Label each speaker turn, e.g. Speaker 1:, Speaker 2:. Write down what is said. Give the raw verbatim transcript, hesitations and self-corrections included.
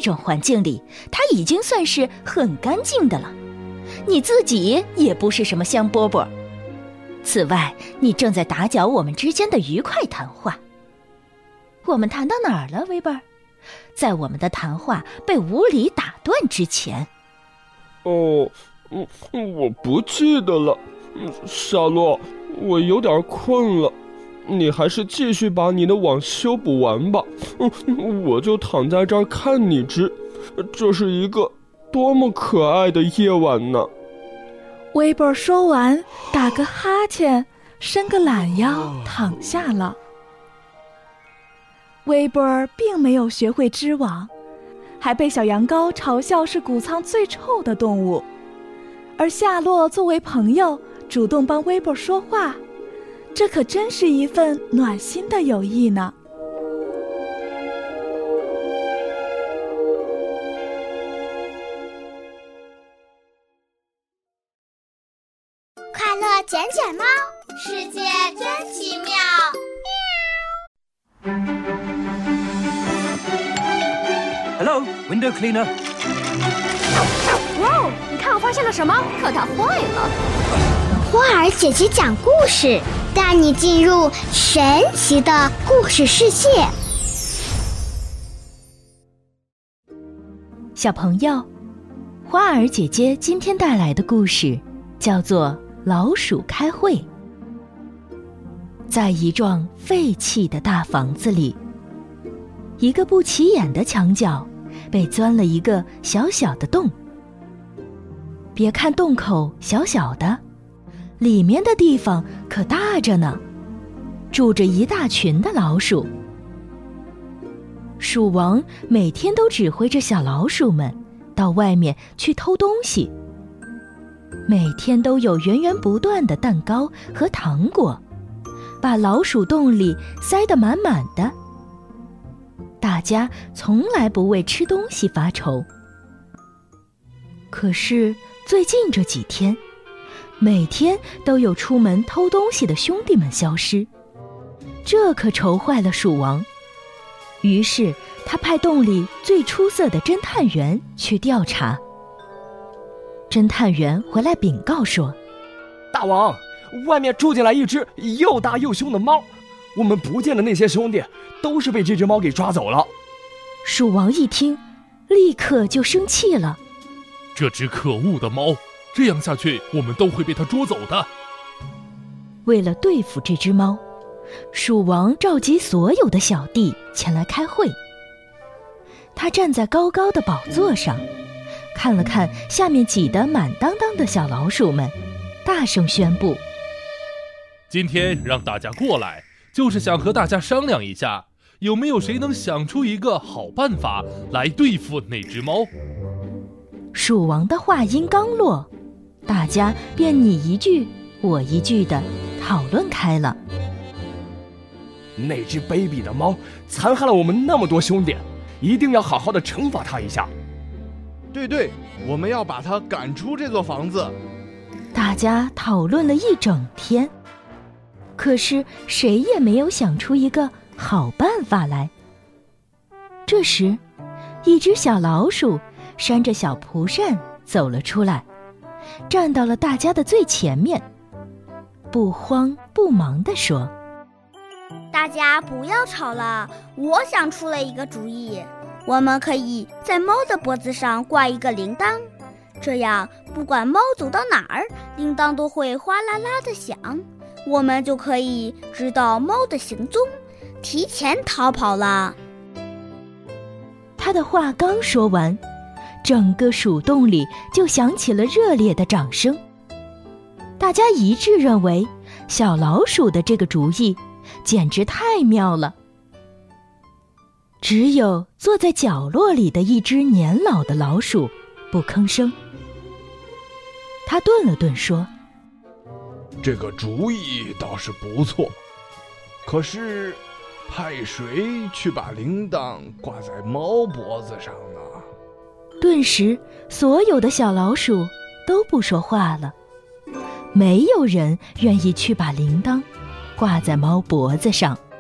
Speaker 1: 种环境里，它已经算是很干净的了。你自己也不是什么香饽饽。此外，你正在打搅我们之间的愉快谈话。我们谈到哪儿了，威伯？在我们的谈话被无理打断之前。
Speaker 2: 哦，我不记得了。夏洛，我有点困了，你还是继续把你的网修补完吧。我就躺在这儿看你织，这是一个多么可爱的夜晚呢。
Speaker 3: 威伯说完，打个哈欠，伸个懒腰，躺下了。威伯并没有学会织网，还被小羊羔嘲笑是谷仓最臭的动物。而夏洛作为朋友，主动帮威伯说话，这可真是一份暖心的友谊呢。
Speaker 4: 快乐捡捡猫，世界真奇妙。
Speaker 5: Hello, window cleaner.
Speaker 6: 哇，你看我发现了什么？可它坏了。
Speaker 4: 花儿姐姐讲故事，带你进入神奇的故事世界。
Speaker 1: 小朋友，花儿姐姐今天带来的故事叫做老鼠开会。在一幢废弃的大房子里，一个不起眼的墙角被钻了一个小小的洞。别看洞口小小的，里面的地方可大着呢，住着一大群的老鼠。鼠王每天都指挥着小老鼠们到外面去偷东西，每天都有源源不断的蛋糕和糖果，把老鼠洞里塞得满满的。大家从来不为吃东西发愁。可是最近这几天，每天都有出门偷东西的兄弟们消失，这可愁坏了鼠王。于是他派洞里最出色的侦探员去调查。侦探员回来禀告说，
Speaker 5: 大王，外面住进来一只又大又凶的猫，我们不见的那些兄弟都是被这只猫给抓走了。
Speaker 1: 鼠王一听，立刻就生气了。
Speaker 7: 这只可恶的猫，这样下去我们都会被它捉走的。
Speaker 1: 为了对付这只猫，鼠王召集所有的小弟前来开会。他站在高高的宝座上，看了看下面挤得满当当的小老鼠们，大声宣布，
Speaker 7: 今天让大家过来，就是想和大家商量一下，有没有谁能想出一个好办法来对付那只猫。
Speaker 1: 鼠王的话音刚落，大家便你一句我一句地讨论开了。
Speaker 5: 那只卑鄙的猫残害了我们那么多兄弟，一定要好好的惩罚它一下。
Speaker 8: 对对，我们要把它赶出这座房子。
Speaker 1: 大家讨论了一整天，可是谁也没有想出一个好办法来。这时，一只小老鼠扇着小蒲扇走了出来，站到了大家的最前面，不慌不忙地说，
Speaker 4: 大家不要吵了，我想出了一个主意，我们可以在猫的脖子上挂一个铃铛，这样不管猫走到哪儿，铃铛都会哗啦啦地响，我们就可以知道猫的行踪，提前逃跑了。
Speaker 1: 他的话刚说完，整个鼠洞里就响起了热烈的掌声。大家一致认为小老鼠的这个主意简直太妙了。只有坐在角落里的一只年老的老鼠不吭声。他顿了顿说，
Speaker 8: 这个主意倒是不错，可是派谁去把铃铛挂在猫脖子上呢？
Speaker 1: 顿时所有的小老鼠都不说话了，没有人愿意去把铃铛挂在猫脖子上。